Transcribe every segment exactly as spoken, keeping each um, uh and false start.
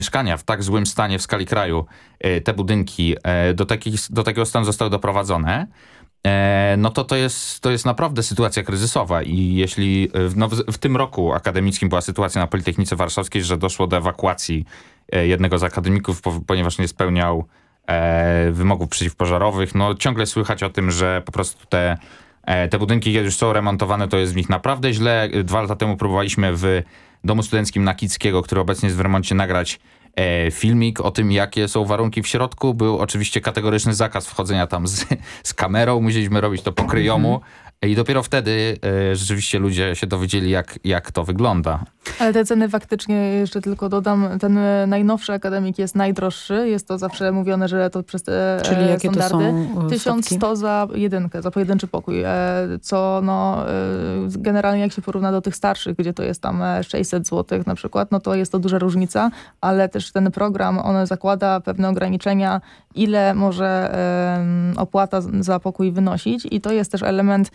mieszkania w tak złym stanie w skali kraju, te budynki do, takich, do takiego stanu zostały doprowadzone, no to to jest, to jest naprawdę sytuacja kryzysowa i jeśli no w, w tym roku akademickim była sytuacja na Politechnice Warszawskiej, że doszło do ewakuacji jednego z akademików, ponieważ nie spełniał wymogów przeciwpożarowych, no ciągle słychać o tym, że po prostu te, te budynki, kiedy już są remontowane, to jest w nich naprawdę źle. Dwa lata temu próbowaliśmy w Domu Studenckim Nakickiego, który obecnie jest w remoncie, nagrać filmik o tym, jakie są warunki w środku. Był oczywiście kategoryczny zakaz wchodzenia tam z, z kamerą. Musieliśmy robić to po kryjomu. I dopiero wtedy e, rzeczywiście ludzie się dowiedzieli, jak, jak to wygląda. Ale te ceny faktycznie, jeszcze tylko dodam, ten najnowszy akademik jest najdroższy. Jest to zawsze mówione, że to przez te Czyli jakie standardy. To są tysiąc sto za jedynkę, za pojedynczy pokój. E, co no, e, generalnie jak się porówna do tych starszych, gdzie to jest tam sześćset złotych na przykład, no to jest to duża różnica, ale też ten program, on zakłada pewne ograniczenia, ile może e, opłata za pokój wynosić i to jest też element,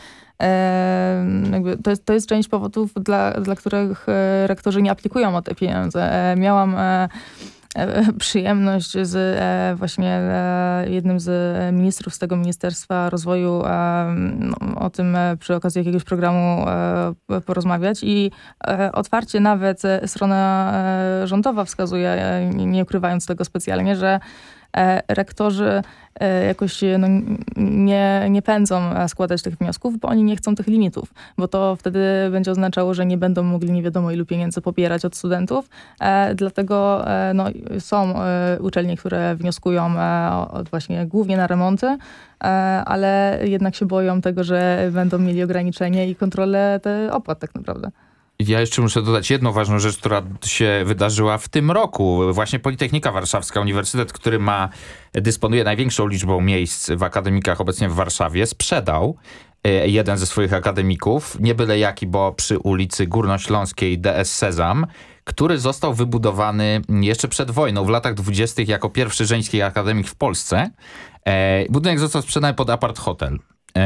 e, jakby to, jest, to jest część powodów, dla, dla których e, rektorzy nie aplikują o te pieniądze. E, miałam e, e, przyjemność z e, właśnie e, jednym z ministrów z tego Ministerstwa Rozwoju e, no, o tym e, przy okazji jakiegoś programu e, porozmawiać i e, otwarcie nawet e, strona e, rządowa wskazuje, e, nie ukrywając tego specjalnie, że rektorzy jakoś no, nie, nie pędzą składać tych wniosków, bo oni nie chcą tych limitów, bo to wtedy będzie oznaczało, że nie będą mogli nie wiadomo ilu pieniędzy pobierać od studentów. E, dlatego e, no, są e, uczelnie, które wnioskują e, właśnie głównie na remonty, e, ale jednak się boją tego, że będą mieli ograniczenie i kontrolę te opłat tak naprawdę. Ja jeszcze muszę dodać jedną ważną rzecz, która się wydarzyła w tym roku. Właśnie Politechnika Warszawska, uniwersytet, który ma, dysponuje największą liczbą miejsc w akademikach obecnie w Warszawie, sprzedał jeden ze swoich akademików, nie byle jaki, bo przy ulicy Górnośląskiej D S Sezam, który został wybudowany jeszcze przed wojną, w latach dwudziestych jako pierwszy żeński akademik w Polsce. Budynek został sprzedany pod apart hotel.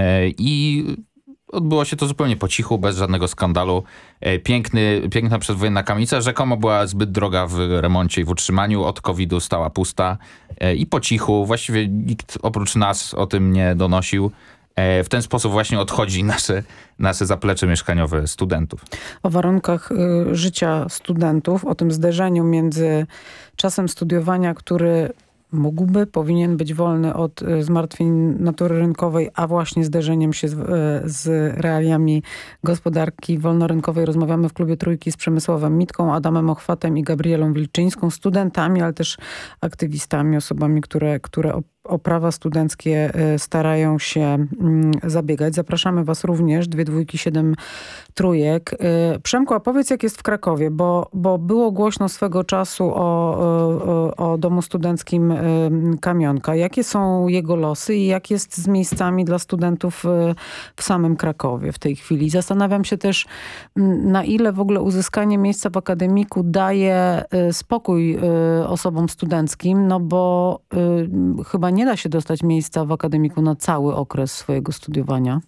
I odbyło się to zupełnie po cichu, bez żadnego skandalu. Piękny, piękna przedwojenna kamienica, rzekomo była zbyt droga w remoncie i w utrzymaniu. Od kowida stała pusta i po cichu. Właściwie nikt oprócz nas o tym nie donosił. W ten sposób właśnie odchodzi nasze, nasze zaplecze mieszkaniowe studentów. O warunkach y, życia studentów, o tym zderzeniu między czasem studiowania, który mógłby, powinien być wolny od zmartwień natury rynkowej, a właśnie zderzeniem się z, z realiami gospodarki wolnorynkowej. Rozmawiamy w Klubie Trójki z Przemysławem Mitką, Adamem Ochwatem i Gabrielą Wilczyńską, studentami, ale też aktywistami, osobami, które, które o, o prawa studenckie starają się zabiegać. Zapraszamy was również, dwie dwójki, siedem trójek. Przemku, a powiedz, jak jest w Krakowie, bo, bo było głośno swego czasu o, o, o domu studenckim Kamionka. Jakie są jego losy i jak jest z miejscami dla studentów w samym Krakowie w tej chwili? Zastanawiam się też, na ile w ogóle uzyskanie miejsca w akademiku daje spokój osobom studenckim, no bo chyba nie da się dostać miejsca w akademiku na cały okres swojego studiowania.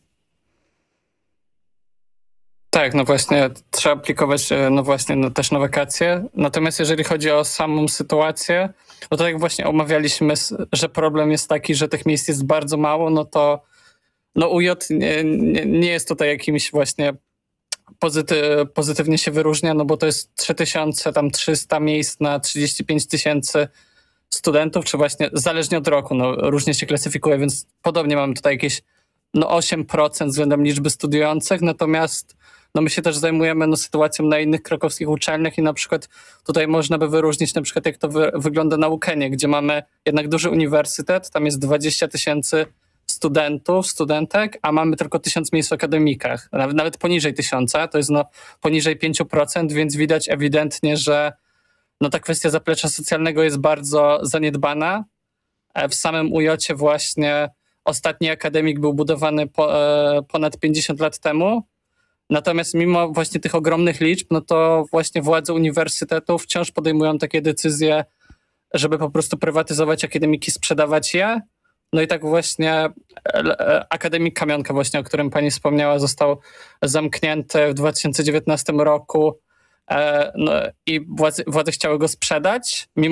Tak, no właśnie trzeba aplikować no właśnie no też na wakacje. Natomiast jeżeli chodzi o samą sytuację, no to jak właśnie omawialiśmy, że problem jest taki, że tych miejsc jest bardzo mało, no to no U J nie, nie, nie jest tutaj jakimś właśnie pozyty, pozytywnie się wyróżnia, no bo to jest trzy tysiące trzysta miejsc na trzydzieści pięć tysięcy studentów, czy właśnie zależnie od roku, no różnie się klasyfikuje, więc podobnie mamy tutaj jakieś no osiem procent względem liczby studiujących, natomiast no my się też zajmujemy no, sytuacją na innych krakowskich uczelniach i na przykład tutaj można by wyróżnić na przykład jak to wy, wygląda na UKE-nie, gdzie mamy jednak duży uniwersytet, tam jest dwadzieścia tysięcy studentów, studentek, a mamy tylko tysiąc miejsc w akademikach, nawet, nawet poniżej tysiąca, to jest no poniżej pięć procent, więc widać ewidentnie, że no ta kwestia zaplecza socjalnego jest bardzo zaniedbana. W samym U J-cie właśnie ostatni akademik był budowany po, e, ponad pięćdziesiąt lat temu. Natomiast mimo właśnie tych ogromnych liczb, no to właśnie władze uniwersytetów wciąż podejmują takie decyzje, żeby po prostu prywatyzować akademiki, sprzedawać je. No i tak właśnie Akademik Kamionka właśnie, o którym pani wspomniała, został zamknięty w dwa tysiące dziewiętnastym roku e, no, i władze, władze chciały go sprzedać, mimo